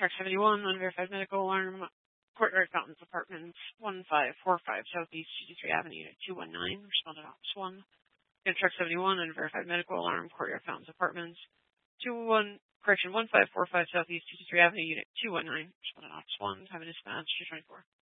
Truck 71, unverified medical alarm, Courtyard Fountains Apartments, 1545 Southeast 63 Avenue, Unit 219, responded Office 1. Truck 71, unverified medical alarm, Courtyard Fountains Apartments, 1545 Southeast 63 Avenue, Unit 219, responded Office 1. Have a dispatch 224.